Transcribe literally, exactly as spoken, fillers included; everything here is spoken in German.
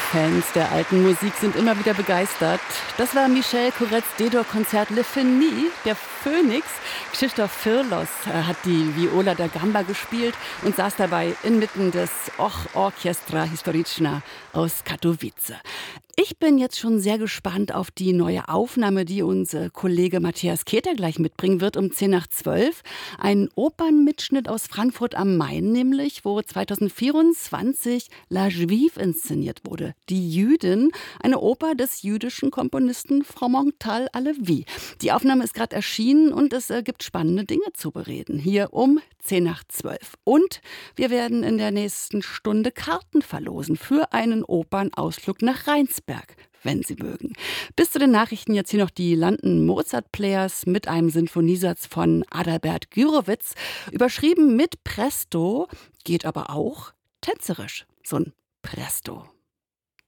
Fans der alten Musik sind immer wieder begeistert. Das war Michel Correts D-Dur-Konzert Le Feni, der Phönix. Krzysztof Firlos hat die Viola da Gamba gespielt und saß dabei inmitten des Och Orchestra Historyczna aus Katowice. Ich bin jetzt schon sehr gespannt auf die neue Aufnahme, die unser Kollege Matthias Keter gleich mitbringen wird um zehn nach zwölf. Ein Opernmitschnitt aus Frankfurt am Main nämlich, wo zweitausendvierundzwanzig La Juive inszeniert wurde. Die Jüdin, eine Oper des jüdischen Komponisten Fromental Alevi. Die Aufnahme ist gerade erschienen und es äh, gibt spannende Dinge zu bereden. Hier um zehn nach zwölf. Und wir werden in der nächsten Stunde Karten verlosen für einen Opernausflug nach Rheinsberg, wenn Sie mögen. Bis zu den Nachrichten jetzt hier noch die London Mozart Players mit einem Sinfoniesatz von Adalbert Gürowitz. Überschrieben mit Presto, geht aber auch tänzerisch, so ein Presto.